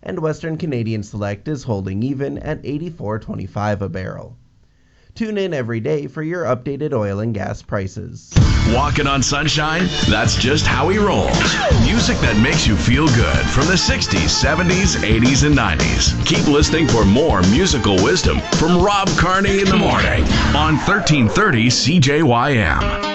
and Western Canadian Select is holding even at $84.25 a barrel. Tune in every day for your updated oil and gas prices. Walking on sunshine? That's just how he rolls. Music that makes you feel good from the 60s, 70s, 80s, and 90s. Keep listening for more musical wisdom from Rob Carney in the morning on 1330 CJYM.